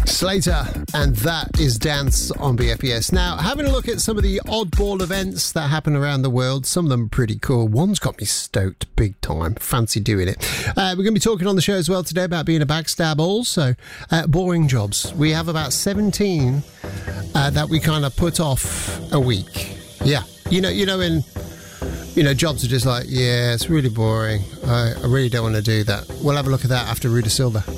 Slater, and that is Dance on BFBS. Now, having a look at some of the oddball events that happen around the world, some of them are pretty cool. One's got me stoked big time. Fancy doing it. We're going to be talking on the show as well today about being a backstab. Also, boring jobs. We have about 17 that we kind of put off a week. Yeah. You know, when jobs are just like, yeah, it's really boring. I really don't want to do that. We'll have a look at that after Ruda Silva.